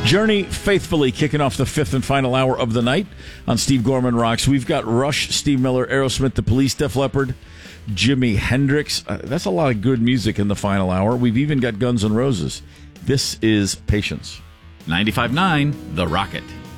Journey faithfully kicking off the fifth and final hour of the night on Steve Gorman Rocks. We've got Rush, Steve Miller, Aerosmith, The Police, Def Leppard, Jimi Hendrix. That's a lot of good music in the final hour. We've even got Guns N' Roses. This is Patience. 95.9 The Rocket.